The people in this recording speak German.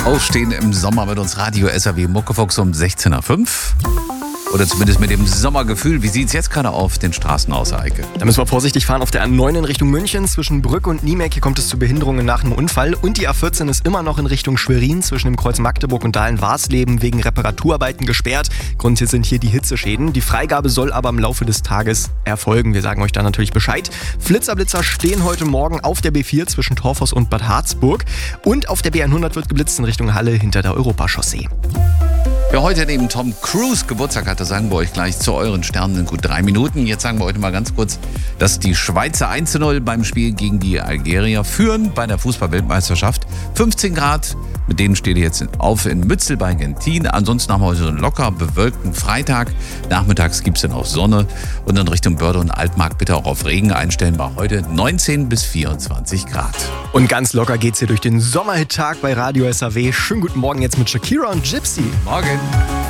Aufstehen im Sommer mit uns Radio SAW Muckefuchs um 16.05 Uhr. Oder zumindest mit dem Sommergefühl. Wie sieht es jetzt gerade auf den Straßen aus, Eike? Da müssen wir vorsichtig fahren auf der A9 in Richtung München. Zwischen Brück und Niemek hier kommt es zu Behinderungen nach einem Unfall. Und die A14 ist immer noch in Richtung Schwerin zwischen dem Kreuz Magdeburg und Dahlen-Warsleben wegen Reparaturarbeiten gesperrt. Grund hier sind hier die Hitzeschäden. Die Freigabe soll aber im Laufe des Tages erfolgen. Wir sagen euch da natürlich Bescheid. Flitzer stehen heute Morgen auf der B4 zwischen Torfhaus und Bad Harzburg. Und auf der B100 wird geblitzt in Richtung Halle hinter der Europachaussee. Wer heute neben Tom Cruise Geburtstag hatte, sagen wir euch gleich zu euren Sternen in gut 3 Minuten. Jetzt sagen wir euch mal ganz kurz, dass die Schweizer 1:0 beim Spiel gegen die Algerier führen bei der Fußball-Weltmeisterschaft. 15 Grad, mit denen steht ihr jetzt auf in Mützel bei Gentin. Ansonsten haben wir heute so einen locker bewölkten Freitag. Nachmittags gibt es dann auch Sonne und in Richtung Börde und Altmark bitte auch auf Regen einstellen. Bei heute 19 bis 24 Grad. Und ganz locker geht's hier durch den Sommerhit-Tag bei Radio SAW. Schönen guten Morgen jetzt mit Shakira und Gypsy. Morgen.